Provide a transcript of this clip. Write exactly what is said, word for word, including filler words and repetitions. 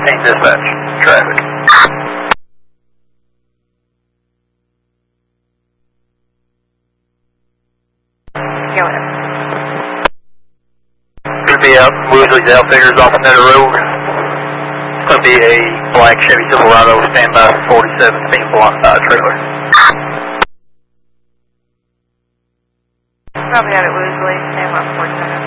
fifteen dispatch, traffic. Go ahead. Going to be out Woodley's Outfitters off Meadow Road. It's going to be a black Chevy Silverado standby for forty-seven being blocked by a trailer. Probably out at Woodley, stand by forty-seven.